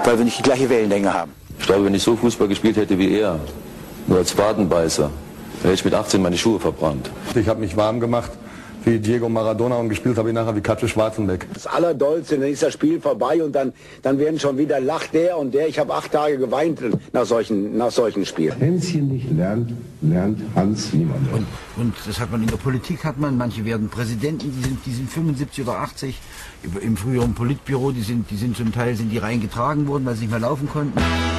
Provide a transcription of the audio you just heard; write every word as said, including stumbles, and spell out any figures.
weil wir nicht die gleiche Wellenlänge haben. Ich glaube, wenn ich so Fußball gespielt hätte wie er, nur als Wadenbeißer, hätte ich mit achtzehn meine Schuhe verbrannt. Ich habe mich warm gemacht wie Diego Maradona und gespielt habe ich nachher wie Katze Schwarzenbeck. Das Allerdollste, dann ist das Spiel vorbei und dann, dann werden schon wieder lacht der und der. Ich habe acht Tage geweint nach solchen, nach solchen Spielen. Hänschen nicht lernt, lernt Hans niemand. Und, und das hat man in der Politik, hat man, manche werden Präsidenten, die sind, die sind fünfundsiebzig oder achtzig, im früheren Politbüro, die sind, die sind zum Teil sind die reingetragen worden, weil sie nicht mehr laufen konnten.